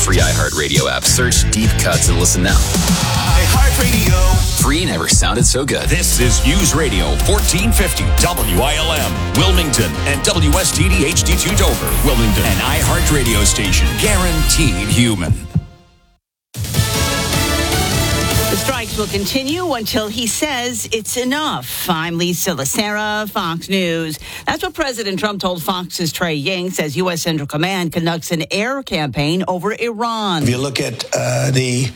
free iHeartRadio app. Search Deep Cuts and listen now. iHeartRadio. Free never sounded so good. This is News Radio 1450 WILM, Wilmington, and WSTD HD2 Dover, Wilmington, an iHeartRadio station, guaranteed human. The strikes will continue until he says it's enough. I'm Lisa Lacera, Fox News. That's what President Trump told Fox's Trey Yingst as U.S. Central Command conducts an air campaign over Iran. If you look at the